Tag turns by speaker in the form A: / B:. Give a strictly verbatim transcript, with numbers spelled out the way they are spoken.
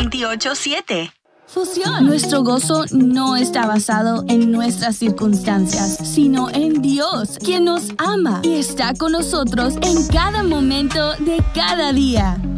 A: veintiocho siete.
B: Fusión. Nuestro gozo no está basado en nuestras circunstancias, sino en Dios, quien nos ama y está con nosotros en cada momento de cada día.